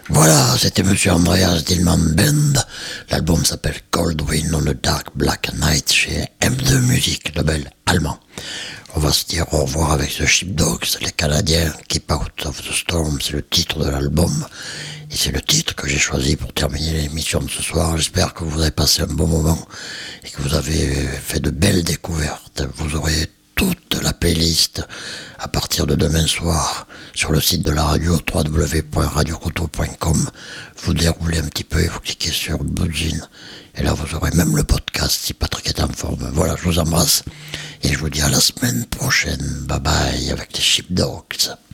Voilà, c'était Monsieur Andreas Dillman Band. L'album s'appelle Cold Wind on a Dark Black Night chez M2 Music, label allemand. On va se dire au revoir avec The Sheepdogs, les Canadiens, Keep Out of the Storm, c'est le titre de l'album. Et c'est le titre que j'ai choisi pour terminer l'émission de ce soir. J'espère que vous avez passé un bon moment et que vous avez fait de belles découvertes. Vous aurez toute la playlist à partir de demain soir sur le site de la radio www.radiocoto.com. Vous déroulez un petit peu et vous cliquez sur Blue et là vous aurez même le podcast si Patrick est en forme. Voilà, je vous embrasse et je vous dis à la semaine prochaine. Bye bye avec les Sheepdogs.